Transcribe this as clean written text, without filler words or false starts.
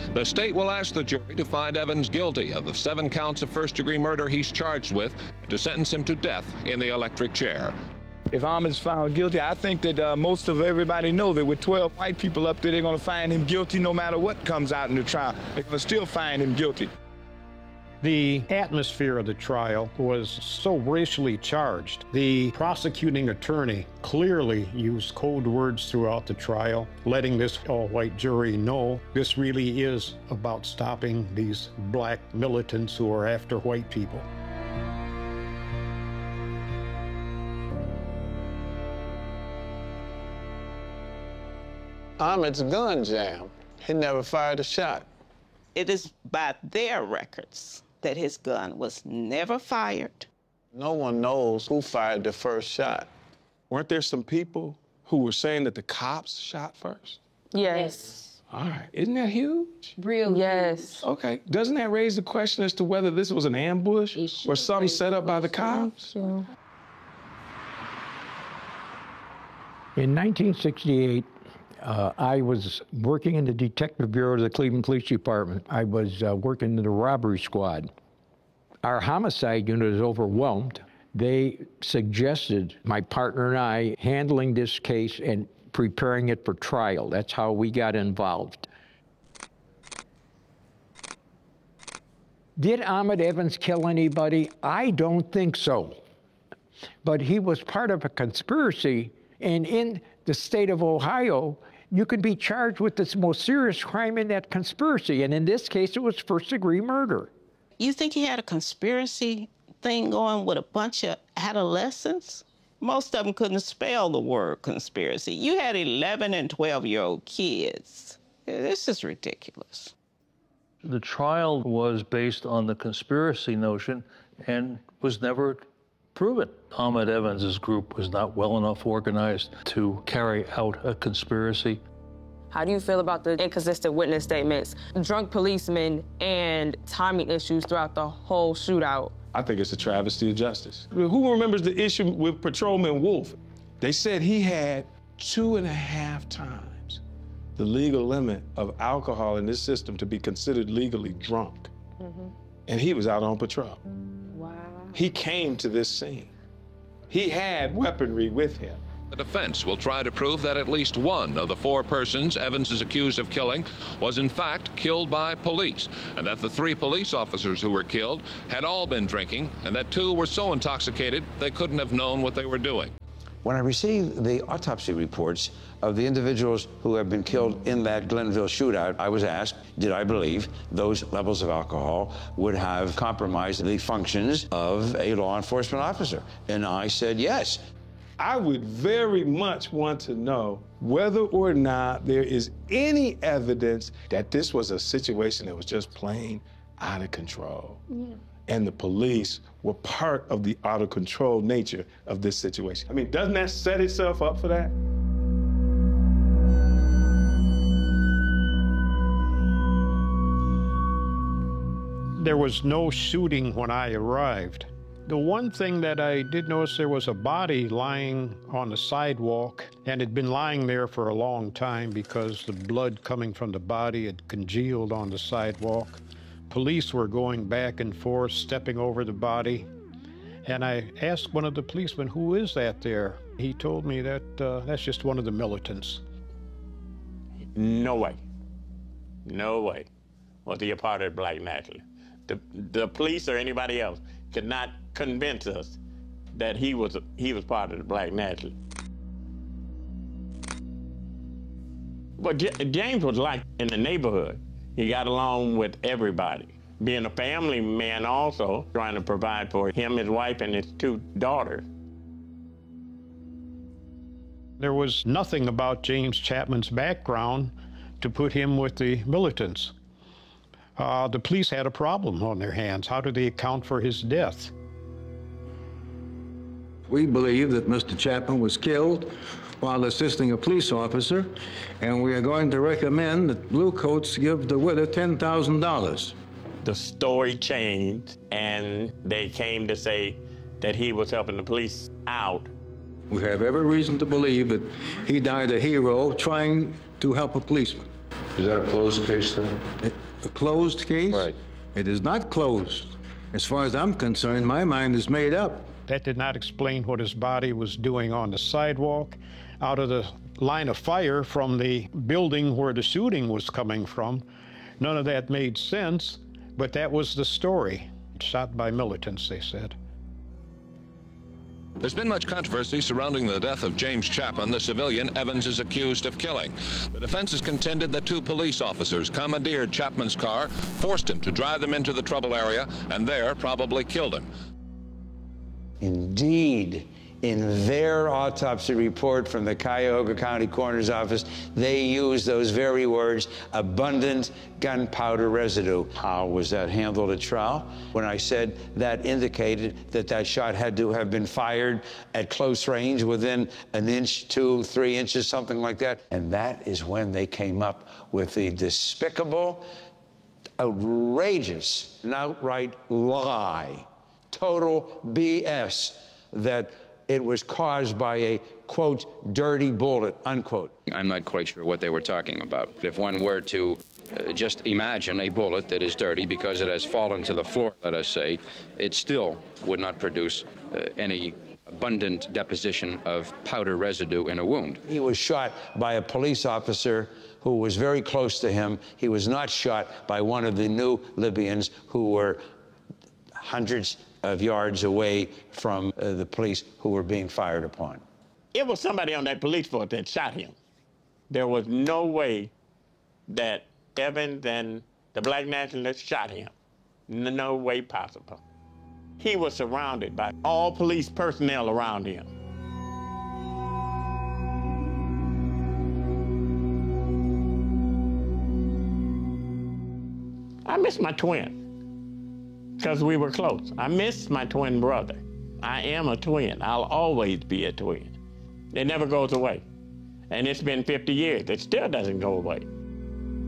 The state will ask the jury to find Evans guilty of the 7 counts of first-degree murder he's charged with, to sentence him to death in the electric chair. If Ahmaud's found guilty, I think that most of everybody know that with 12 white people up there, they're going to find him guilty no matter what comes out in the trial. They're going to still find him guilty. The atmosphere of the trial was so racially charged. The prosecuting attorney clearly used code words throughout the trial, letting this all-white jury know this really is about stopping these black militants who are after white people. Ahmaud's gun jammed. He never fired a shot. It is by their records that his gun was never fired. No one knows who fired the first shot. Weren't there some people who were saying that the cops shot first? Yes. All right, isn't that huge? Real. Yes. Okay, doesn't that raise the question as to whether this was an ambush or something set up by the cops? Sure. In 1968, I was working in the Detective Bureau of the Cleveland Police Department. I was working in the robbery squad. Our homicide unit is overwhelmed. They suggested my partner and I handling this case and preparing it for trial. That's how we got involved. Did Ahmaud Evans kill anybody? I don't think so. But he was part of a conspiracy, and in the state of Ohio, you could be charged with the most serious crime in that conspiracy, and in this case, it was first-degree murder. You think he had a conspiracy thing going with a bunch of adolescents? Most of them couldn't spell the word conspiracy. You had 11 and 12-year-old kids. This is ridiculous. The trial was based on the conspiracy notion and was never proven. Ahmaud Evans' group was not well enough organized to carry out a conspiracy. How do you feel about the inconsistent witness statements, drunk policemen, and timing issues throughout the whole shootout? I think it's a travesty of justice. Who remembers the issue with Patrolman Wolf? They said he had 2.5 times the legal limit of alcohol in this system to be considered legally drunk. And he was out on patrol. Wow. He came to this scene. He had weaponry with him. The defense will try to prove that at least one of the 4 persons Evans is accused of killing was in fact killed by police, and that the 3 police officers who were killed had all been drinking, and that 2 were so intoxicated they couldn't have known what they were doing. When I received the autopsy reports of the individuals who have been killed in that Glenville shootout, I was asked, did I believe those levels of alcohol would have compromised the functions of a law enforcement officer? And I said yes. I would very much want to know whether or not there is any evidence that this was a situation that was just plain out of control. Yeah. And the police were part of the out of control nature of this situation. I mean, doesn't that set itself up for that? There was no shooting when I arrived. The one thing that I did notice, there was a body lying on the sidewalk, and it had been lying there for a long time because the blood coming from the body had congealed on the sidewalk. Police were going back and forth, stepping over the body. And I asked one of the policemen, who is that there? He told me that that's just one of the militants. No way. No way was he a part of Black Nationalists. The police or anybody else could not convince us that he was part of the Black Nationalists. But James was liked in the neighborhood. He got along with everybody. Being a family man also, trying to provide for him, his wife, and his 2 daughters. There was nothing about James Chapman's background to put him with the militants. The police had a problem on their hands. How do they account for his death? We believe that Mr. Chapman was killed while assisting a police officer, and we are going to recommend that Blue Coats give the widow $10,000. The story changed, and they came to say that he was helping the police out. We have every reason to believe that he died a hero trying to help a policeman. Is that a closed case then? A closed case? Right. It is not closed. As far as I'm concerned, my mind is made up. That did not explain what his body was doing on the sidewalk, out of the line of fire from the building where the shooting was coming from. None of that made sense, but that was the story. Shot by militants, they said. There's been much controversy surrounding the death of James Chapman, the civilian Evans is accused of killing. The defense has contended that 2 police officers commandeered Chapman's car, forced him to drive them into the trouble area, and there probably killed him. Indeed, in their autopsy report from the Cuyahoga County Coroner's Office, they used those very words, abundant gunpowder residue. How was that handled at trial? When I said that indicated that that shot had to have been fired at close range within an inch, 2, 3 inches, something like that. And that is when they came up with the despicable, outrageous, and outright lie, total BS, that it was caused by a, quote, dirty bullet, unquote. I'm not quite sure what they were talking about. If one were to just imagine a bullet that is dirty because it has fallen to the floor, let us say, it still would not produce any abundant deposition of powder residue in a wound. He was shot by a police officer who was very close to him. He was not shot by one of the new Libyans who were hundreds of yards away from the police who were being fired upon. It was somebody on that police force that shot him. There was no way that Evans and the Black nationalists shot him. No way possible. He was surrounded by all police personnel around him. I miss my twin, because we were close. I miss my twin brother. I am a twin. I'll always be a twin. It never goes away. And it's been 50 years. It still doesn't go away.